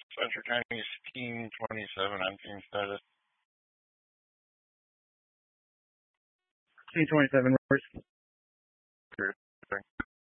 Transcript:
Central Chinese Team 27 on team status. Team 27,